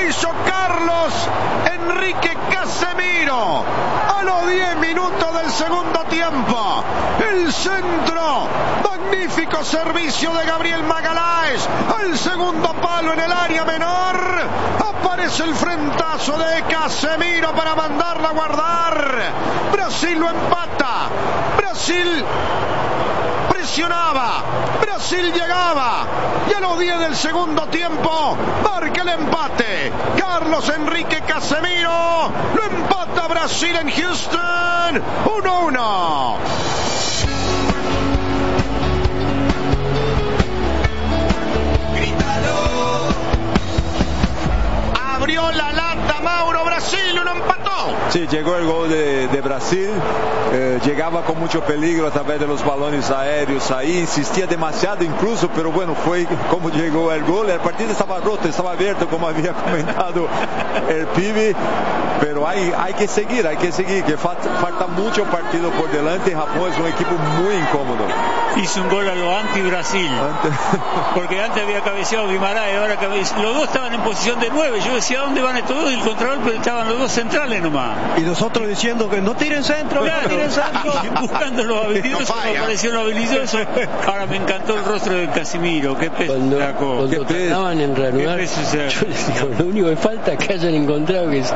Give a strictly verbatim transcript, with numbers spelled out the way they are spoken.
hizo Carlos Enrique Casemiro a los diez minutos del segundo tiempo. El centro, magnífico servicio de Gabriel Magalhães al segundo palo en el área menor. Aparece el frentazo de Casemiro para mandarla a guardar. Brasil lo empata. Brasil presionaba, Brasil llegaba y a los diez del segundo tiempo marca el empate. Carlos Enrique Casemiro lo empata Brasil en Houston, uno a uno. Abrió la lata Mauro, Brasil lo empató. Sí, llegó el gol de, de Brasil, eh, llegaba con mucho peligro a través de los balones aéreos ahí, insistía demasiado incluso, pero bueno, fue como llegó el gol. El partido estaba roto, estaba abierto, como había comentado el pibe, pero hay, hay que seguir, hay que seguir, que falta, falta mucho partido por delante. Japón es un equipo muy incómodo. Hizo un gol a lo anti-Brasil, antes. Porque antes había cabeceado Guimarães, ahora cabeceado. Los dos estaban en posición de nueve, yo decía, ¿dónde van estos dos? Y el contragolpe estaban los dos centrales nomás. Y nosotros diciendo que no tiren centro, claro, no tiren centro. Buscando los habilidosos, no me pareció lo habilidoso. Ahora me encantó el rostro de Casemiro, qué peso cuando, sacó. Cuando trataban en reanudar, yo les digo, lo único que falta es que hayan encontrado que